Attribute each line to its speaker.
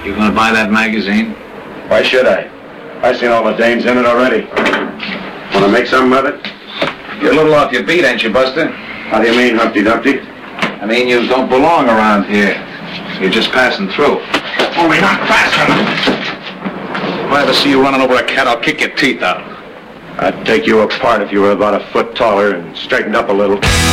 Speaker 1: You gonna buy that magazine?
Speaker 2: Why should I? I've seen all the dames in it already. Want to make something of it?
Speaker 1: You're a little off your beat, ain't you, Buster?
Speaker 2: How do you mean, Humpty Dumpty?
Speaker 1: I mean, you don't belong around here. You're just passing through.
Speaker 2: Only not fast enough.
Speaker 1: If I ever see you running over a cat, I'll kick your teeth out.
Speaker 2: I'd take you apart if you were about a foot taller and straightened up a little.